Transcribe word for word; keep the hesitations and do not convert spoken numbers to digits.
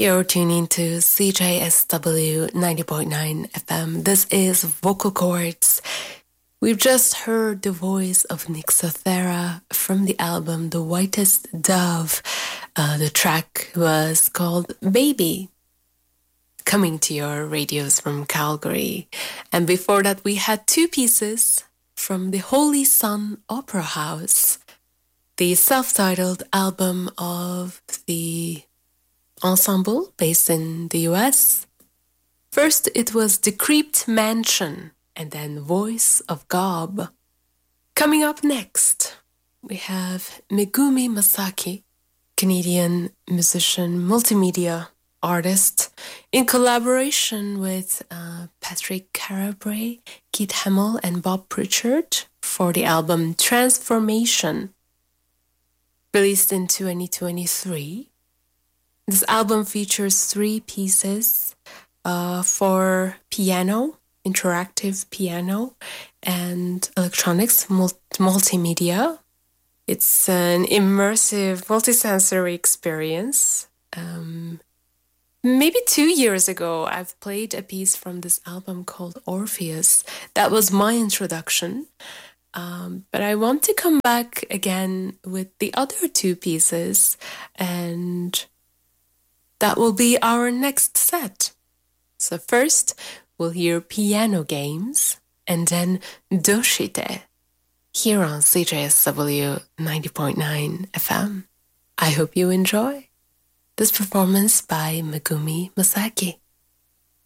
You're tuning to C J S W ninety point nine F M. This is Vocal Chords. We've just heard the voice of Nick Sothera from the album The Whitest Dove. Uh, the track was called Baby, coming to your radios from Calgary. And before that, we had two pieces from the Holy Sun Opera House, the self-titled album of the ensemble based in the U S. First, it was The Creeped Mansion, and then Voice of Gob. Coming up next, we have Megumi Masaki, Canadian musician, multimedia artist, in collaboration with uh, Patrick Carabray, Keith Hamill, and Bob Pritchard for the album Transformation, released in twenty twenty-three. This album features three pieces uh, for piano, interactive piano, and electronics, mul- multimedia. It's an immersive, multisensory experience. Um, maybe two years ago, I've played a piece from this album called Orpheus. That was my introduction. Um, but I want to come back again with the other two pieces, and that will be our next set. So first, we'll hear Piano Games, and then Doshite, here on C J S W ninety point nine F M. I hope you enjoy this performance by Megumi Masaki.